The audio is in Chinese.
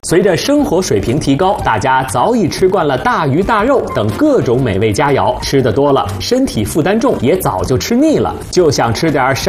随着生活水平提高，大家早已吃惯了大鱼大肉等各种美味佳肴，吃得多了，身体负担重，也早就吃腻了，就想吃点